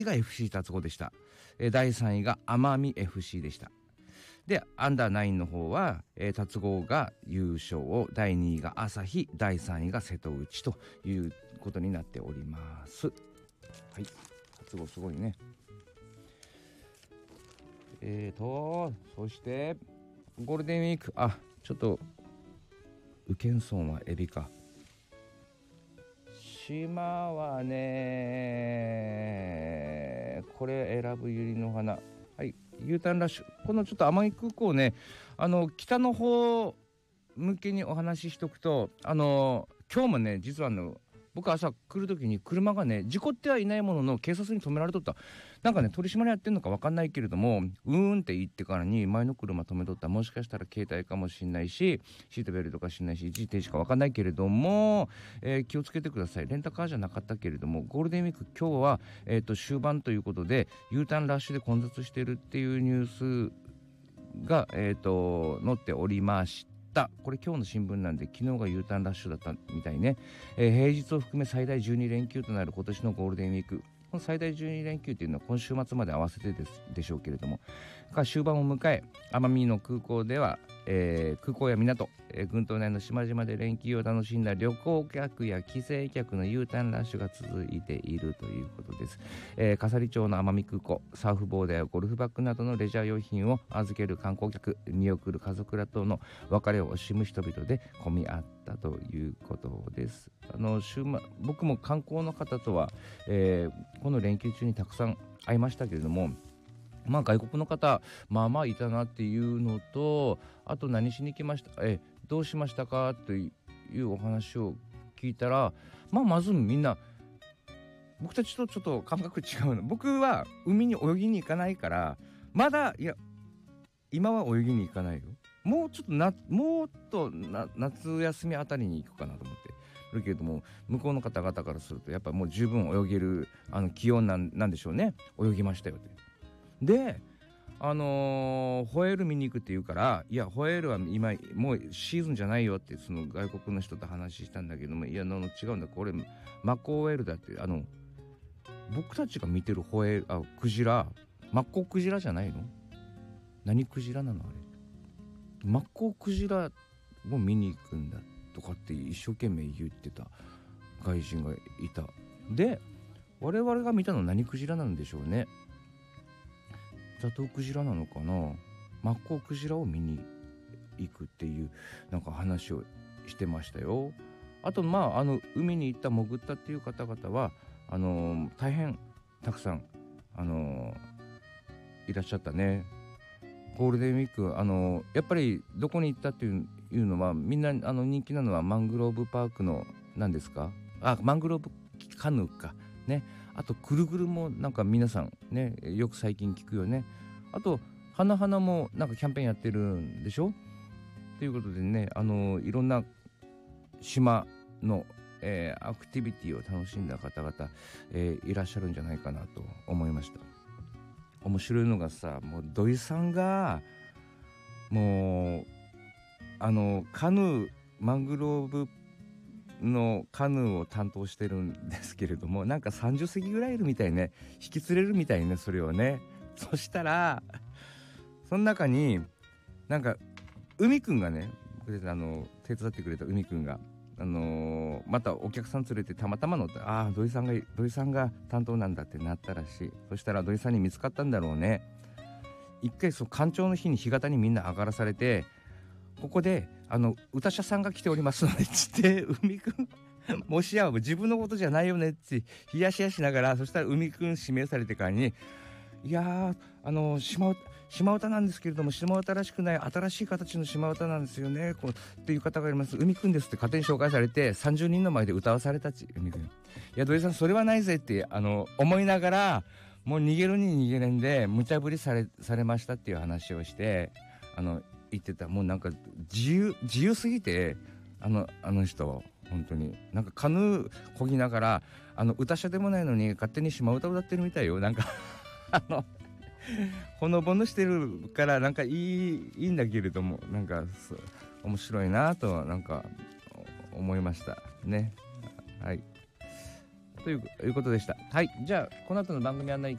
が FC 達子でした。第3位が奄美 FC でした。でアンダー9の方は、達子が優勝を、第2位が朝日、第3位が瀬戸内ということになっております。はい、達子すごいね。そしてゴールデンウィーク、ちょっと宇検村はエビか。島はね、これ選ぶ百合の花、はい、U ターンラッシュ、このちょっと奄美空港ね、北の方向けにお話ししとくと、今日もね、実は僕朝来る時に車がね、事故ってはいないものの警察に止められとった。なんかね、取り締まりやってんのか分かんないけれども、って言ってからに前の車止めとった。もしかしたら携帯かもしんないし、シートベルトかしんないし、一時停止か分かんないけれども、気をつけてください。レンタカーじゃなかったけれども、ゴールデンウィーク今日は、終盤ということで U ターンラッシュで混雑してるっていうニュースが、載っておりました。これ今日の新聞なんで、昨日が U ターンラッシュだったみたいね。平日を含め最大12連休となる今年のゴールデンウィーク、この最大12連休というのは今週末まで合わせてでしょうけれども、終盤を迎え、奄美の空港では、空港や港、群島内の島々で連休を楽しんだ旅行客や帰省客の U ターンラッシュが続いているということです。笠利町の奄美空港、サーフボードやゴルフバッグなどのレジャー用品を預ける観光客、見送る家族らとの別れを惜しむ人々で混み合ったということです。僕も観光の方とは、この連休中にたくさん会いましたけれども、外国の方いたなっていうのと、あと何しに来ました、どうしましたかというお話を聞いたら、まずみんな僕たちとちょっと感覚違うの。僕は海に泳ぎに行かないから、今は泳ぎに行かないよ。もっと夏休みあたりに行くかなと思ってるけれども、向こうの方々からするとやっぱもう十分泳げる気温なんでしょうね。泳ぎましたよって。でホエール見に行くって言うから、いやホエールは今もうシーズンじゃないよって、その外国の人と話したんだけども、いや違うんだ、これマッコウホエールだって、僕たちが見てるホエール、クジラ、マッコウクジラじゃないの？何クジラなのあれ？マッコウクジラも見に行くんだとかって一生懸命言ってた外人がいた。で我々が見たのは何クジラなんでしょうね。ザトウクジラなのかな。マッコウクジラを見に行くっていう話をしてましたよ。あと海に行った潜ったっていう方々は大変たくさんいらっしゃったね。ゴールデンウィークやっぱりどこに行ったっていうのは、みんな人気なのはマングローブパークの何ですか、マングローブカヌーかね。あとぐるぐるも皆さんね、よく最近聞くよね。あと花々もキャンペーンやってるんでしょということでね、いろんな島の、アクティビティを楽しんだ方々、いらっしゃるんじゃないかなと思いました。面白いのがさ、もう土井さんがもうカヌー、マングローブのカヌーを担当してるんですけれども、30隻ぐらいいるみたいね。引き連れるみたいね、それをね。そしたらその中に海くんがね、手伝ってくれた海くんがまたお客さん連れてたまたま乗って、土井さんが担当なんだってなったらしい。そしたら土井さんに見つかったんだろうね。一回干潮の日に干潟にみんな上がらされて、ここで歌者さんが来ておりますのでつって海くんもしや自分のことじゃないよねって冷やしやしながら、そしたら海くん指名されてからに、いや島唄なんですけれども、島唄らしくない新しい形の島唄なんですよねっていう方がいます、海くんですって勝手に紹介されて、30人の前で歌わされた海くん。いや土井さんそれはないぜって思いながら、もう逃げるに逃げれんで無茶ぶりされましたっていう話をして言ってた。もう自由すぎて、あの人本当にカヌー漕ぎながら歌者でもないのに勝手に島唄歌ってるみたいよ。ほのぼのしてるからいいんだけれども、面白いなと思いましたね。はい。 ということでした。はい、じゃあこの後の番組案内